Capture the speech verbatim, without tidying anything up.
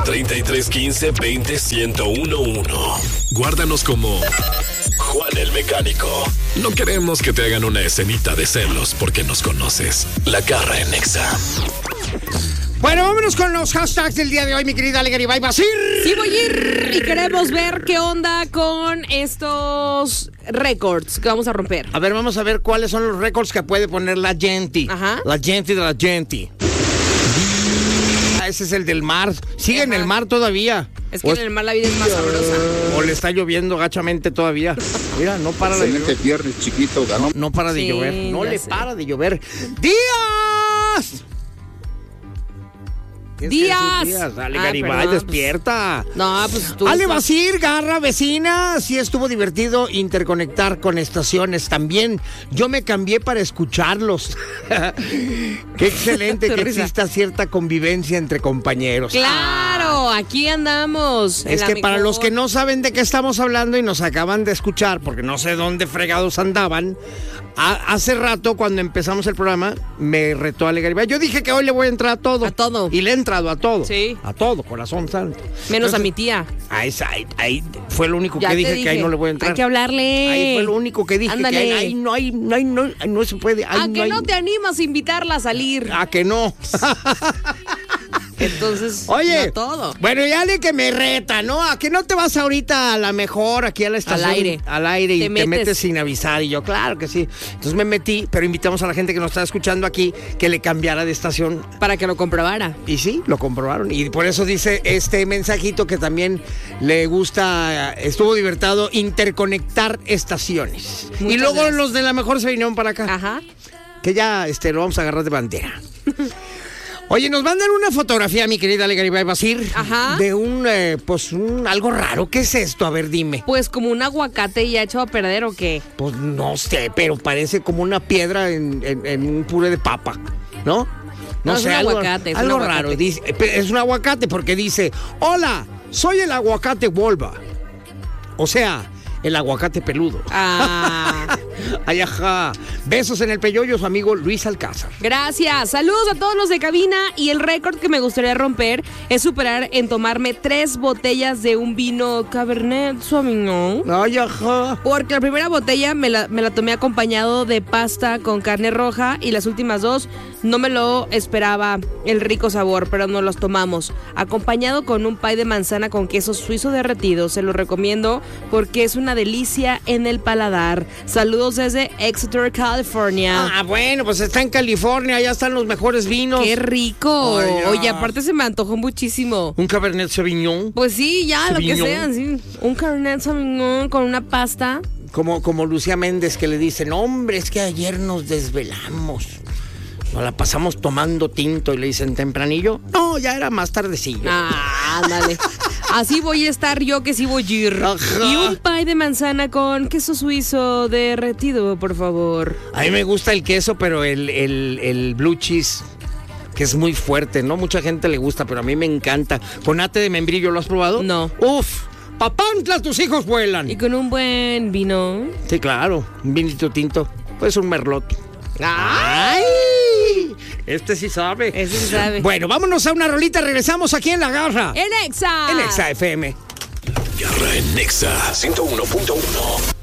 treinta y tres quince veinte ciento uno uno. Guárdanos como Juan el Mecánico. No queremos que te hagan una escenita de celos porque nos conoces. La Garra en Nexa. Bueno, vámonos con los hashtags del día de hoy, mi querida Ale Garibay Basir. Sí, voy a ir y queremos ver qué onda con estos récords que vamos a romper. A ver, vamos a ver cuáles son los récords que puede poner la gente. Ajá. La gente de la gente. Ah, ese es el del mar. Sigue Ajá. en el mar todavía. Es que o en el mar la vida es más sabrosa. O le está lloviendo gachamente todavía. Mira, no para de llover. Viernes chiquito, ganó. No, no para de sí, llover. No le sé. para de llover. ¡Días! Días. días. Dale, ah, Garibay, perdón, despierta. Pues, no, pues tú. Ale Basir, Garra, vecina. Sí estuvo divertido interconectar con estaciones también. Yo me cambié para escucharlos. Qué excelente que risa. Exista cierta convivencia entre compañeros. Claro, ah. aquí andamos. Es que mejor. Para los que no saben de qué estamos hablando y nos acaban de escuchar, porque no sé dónde fregados andaban, a, hace rato cuando empezamos el programa me retó Ale Garibay. Yo dije que hoy le voy a entrar a todo. A todo. Y le he entrado a todo. Sí. A todo, corazón santo. Menos Entonces, a mi tía. Ahí, ahí, ahí fue lo único ya que dije, dije que ahí no le voy a entrar. Hay que hablarle. Ahí fue lo único que dije. Ándale. Que ahí, ahí no hay, no hay, no, no se puede. Ahí a no que hay... no te animas a invitarla a salir. A que no. Entonces, oye, no todo. Bueno, ya de que me reta, ¿no? ¿A que no te vas ahorita a la mejor aquí a la estación? Al aire. Al aire y te, te metes. metes sin avisar. Y yo, claro que sí. Entonces me metí, pero invitamos a la gente que nos está escuchando aquí que le cambiara de estación. Para que lo comprobara. Y sí, lo comprobaron. Y por eso dice este mensajito que también le gusta, estuvo divertido interconectar estaciones. Muchas y luego gracias. Los de la mejor se vinieron para acá. Ajá. Que ya este, lo vamos a agarrar de bandera. Oye, nos mandan una fotografía, mi querida Ale Garibay Basir. Ajá. De un, eh, pues, un algo raro. ¿Qué es esto? A ver, dime. Pues como un aguacate ya hecho a perder, ¿o qué? Pues no sé, pero parece como una piedra en, en, en un puré de papa, ¿no? No, no sé, es un algo, aguacate. Es algo un aguacate. raro. Dice, es un aguacate porque dice, hola, soy el aguacate Volva. O sea, el aguacate peludo. Ah. Ay, ajá. Besos en el peyoyo, su amigo Luis Alcázar. Gracias. Saludos a todos los de cabina. Y el récord que me gustaría romper es superar en tomarme tres botellas de un vino Cabernet Sauvignon. Ay, ajá. Porque la primera botella me la, me la tomé acompañado de pasta con carne roja y las últimas dos no me lo esperaba el rico sabor, pero nos los tomamos. Acompañado con un pie de manzana con queso suizo derretido. Se lo recomiendo porque es una delicia en el paladar. Saludos desde Exeter, California. Ah, bueno, pues está en California, allá están los mejores vinos. ¡Qué rico! Ay, oye, aparte se me antojó muchísimo. ¿Un Cabernet Sauvignon? Pues sí, ya, Sauvignon. Lo que sea, sí. Un Cabernet Sauvignon con una pasta. Como, como Lucía Méndez que le dicen, hombre, es que ayer nos desvelamos. Nos la pasamos tomando tinto y le dicen tempranillo. No, ya era más tardecillo. Ah, dale. Así voy a estar yo que sí voy a ir. Ajá. Y un pie de manzana con queso suizo derretido, por favor. A mí me gusta el queso, pero el, el, el blue cheese, que es muy fuerte, ¿no? Mucha gente le gusta, pero a mí me encanta. ¿Con ate de membrillo lo has probado? No. Uf, papantla, tus hijos vuelan. Y con un buen vino. Sí, claro, un vinito tinto. Pues un merlot. ¡Ay! Este sí sabe. Este sí sabe. Bueno, vámonos a una rolita. Regresamos aquí en La Garra. En Exa. En Exa F M. Garra en Nexa ciento uno punto uno.